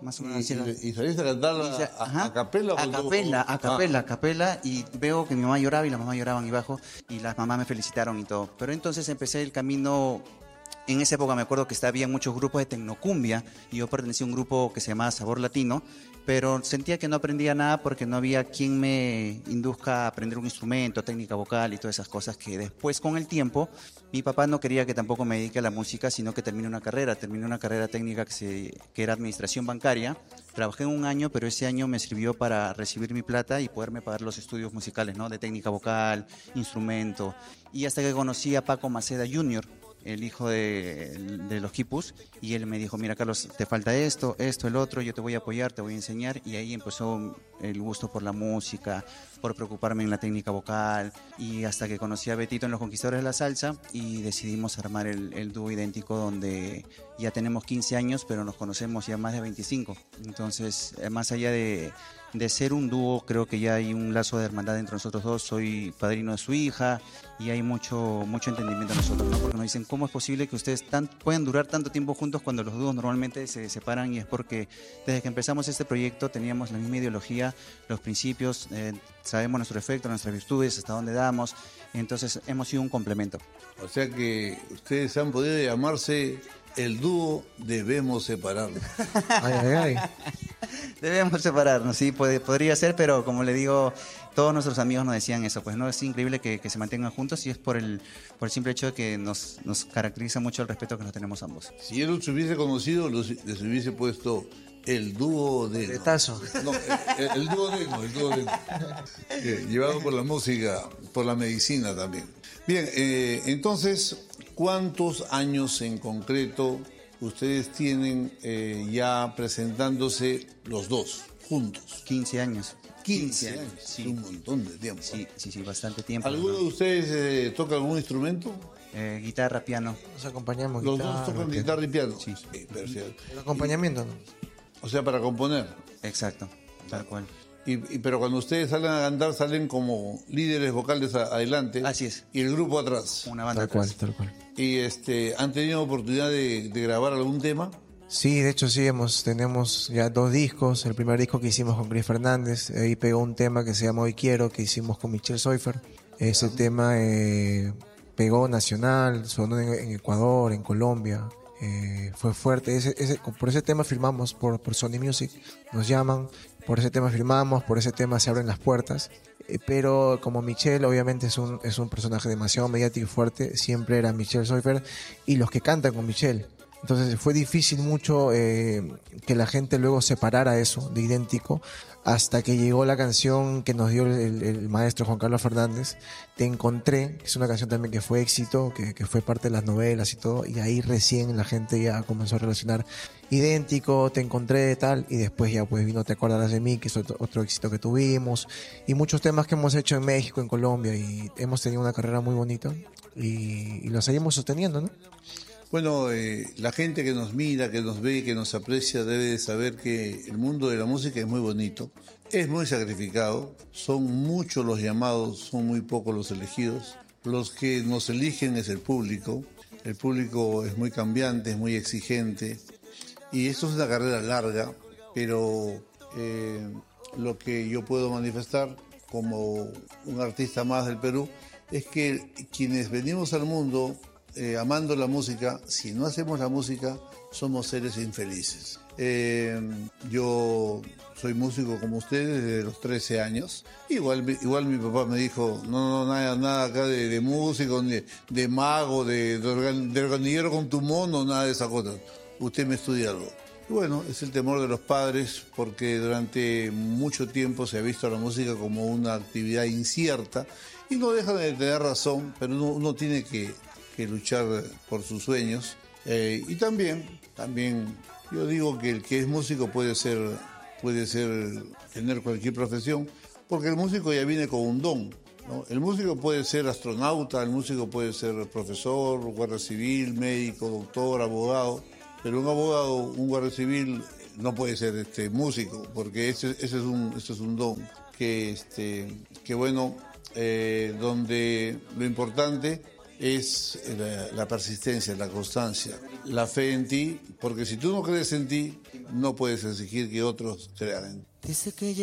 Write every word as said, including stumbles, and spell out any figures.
más o ¿Y, menos. Era- y, y saliste a cantarla y sa- a, ajá, a capela? a o tú- capela, o- a capela, a capela, y veo que mi mamá lloraba y las mamás lloraban y bajo, y las mamás me felicitaron y todo. Pero entonces empecé el camino. En esa época me acuerdo que estaba, había muchos grupos de tecnocumbia y yo pertenecía a un grupo que se llamaba Sabor Latino, pero sentía que no aprendía nada porque no había quien me induzca a aprender un instrumento, técnica vocal y todas esas cosas que después con el tiempo mi papá no quería que tampoco me dedique a la música, sino que termine una carrera. Terminé una carrera técnica que, se, que era administración bancaria. Trabajé un año, pero ese año me sirvió para recibir mi plata y poderme pagar los estudios musicales, ¿no? De técnica vocal, instrumento. Y hasta que conocí a Paco Maceda junior, el hijo de, de los Quipus, y él me dijo, mira Carlos, te falta esto, esto, el otro, yo te voy a apoyar, te voy a enseñar, y ahí empezó el gusto por la música, por preocuparme en la técnica vocal, y hasta que conocí a Betito en Los Conquistadores de la Salsa, y decidimos armar el, el dúo idéntico, donde ya tenemos quince años, pero nos conocemos ya más de veinticinco, entonces, eh, más allá de... de ser un dúo, creo que ya hay un lazo de hermandad entre nosotros dos. Soy padrino de su hija y hay mucho mucho entendimiento en nosotros, ¿no? Porque nos dicen, ¿cómo es posible que ustedes tan, pueden durar tanto tiempo juntos cuando los dúos normalmente se separan? Y es porque desde que empezamos este proyecto teníamos la misma ideología, los principios, eh, sabemos nuestro efecto, nuestras virtudes, hasta dónde damos. Entonces hemos sido un complemento. O sea que ustedes han podido llamarse el dúo Debemos Separarnos. Ay, ay, ay. Debemos separarnos, sí, puede, podría ser, pero como le digo, todos nuestros amigos nos decían eso, pues no, es increíble que, que se mantengan juntos y es por el, por el simple hecho de que nos, nos caracteriza mucho el respeto que nos tenemos ambos. Si él los hubiese conocido, los, les hubiese puesto el dúo de... Retazo. No, el, el dúo de... No, el dúo de eh, llevado por la música, por la medicina también. Bien, eh, entonces, ¿cuántos años en concreto ustedes tienen eh, ya presentándose los dos, juntos? quince años. quince años, sí. un montón de tiempo. Sí, sí, sí, bastante tiempo. ¿Alguno ¿no? de ustedes eh, toca algún instrumento? Eh, guitarra, piano. Nos acompañamos. Los guitarra, dos tocan piano. guitarra y piano. Sí. Perfecto. El acompañamiento, ¿no? O sea, para componer. Exacto, tal cual. Y, y- pero cuando ustedes salen a cantar, salen como líderes vocales a- adelante. Así es. Y el grupo atrás. Una banda Tal cual, atrás. tal cual. Y este, ¿han tenido oportunidad de, de grabar algún tema? Sí, de hecho sí, hemos, tenemos ya dos discos. El primer disco que hicimos con Chris Fernández, ahí pegó un tema que se llama Hoy Quiero, que hicimos con Michelle Seufer. Ese tema eh, pegó nacional, sonó en, en Ecuador, en Colombia. Eh, fue fuerte. Ese, ese, por ese tema firmamos por, por Sony Music, nos llaman, por ese tema firmamos, por ese tema se abren las puertas. Eh, pero como Michelle obviamente es un, es un personaje demasiado mediático y fuerte, siempre era Michelle Seufer y los que cantan con Michelle. Entonces fue difícil mucho eh, que la gente luego separara eso de idéntico, hasta que llegó la canción que nos dio el, el maestro Juan Carlos Fernández, Te Encontré, que es una canción también que fue éxito, que, que fue parte de las novelas y todo, y ahí recién la gente ya comenzó a relacionar idéntico, Te Encontré, tal, y después ya pues vino Te Acordarás de Mí, que es otro, otro éxito que tuvimos, y muchos temas que hemos hecho en México, en Colombia, y hemos tenido una carrera muy bonita, y, y lo seguimos sosteniendo, ¿no? Bueno, eh, la gente que nos mira, que nos ve, que nos aprecia, debe de saber que el mundo de la música es muy bonito, es muy sacrificado, son muchos los llamados, son muy pocos los elegidos. Los que nos eligen es el público, el público es muy cambiante, es muy exigente, y esto es una carrera larga, pero eh, lo que yo puedo manifestar como un artista más del Perú es que quienes venimos al mundo Eh, amando la música, si no hacemos la música, somos seres infelices. Eh, yo soy músico como ustedes desde los trece años. Igual, igual mi papá me dijo, no, no, nada, nada acá de, de músico, de, de mago, de, de, organ, de organillero con tu mono, nada de esas cosas. Usted me estudia algo. Y bueno, es el temor de los padres, porque durante mucho tiempo se ha visto a la música como una actividad incierta, y no dejan de tener razón, pero uno, uno tiene que que luchar por sus sueños. Eh, y también, también yo digo que el que es músico puede ser, puede ser, tener cualquier profesión, porque el músico ya viene con un don, ¿no? El músico puede ser astronauta, el músico puede ser profesor, guardia civil, médico, doctor, abogado, pero un abogado, un guardia civil no puede ser este músico, porque ese, ese es un, ese es un don que, este, que bueno, eh, donde lo importante es la, la persistencia, la constancia, la fe en ti, porque si tú no crees en ti, no puedes exigir que otros crean. Dice que